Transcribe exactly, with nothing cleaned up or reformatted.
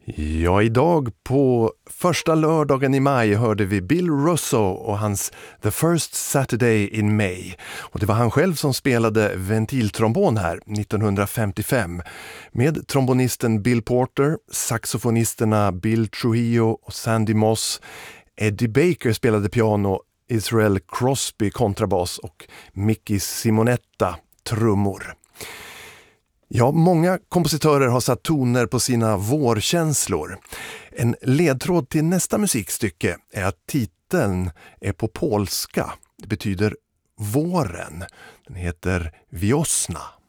Ja, idag på första lördagen i maj hörde vi Bill Russo och hans The First Saturday in May. Och det var han själv som spelade ventiltrombon här nittonhundrafemtiofem med trombonisten Bill Porter, saxofonisterna Bill Trujillo och Sandy Moss. Eddie Baker spelade piano, Israel Crosby kontrabas och Mickey Simonetta trummor. Ja, många kompositörer har satt toner på sina vårkänslor. En ledtråd till nästa musikstycke är att titeln är på polska. Det betyder våren. Den heter Wiosna.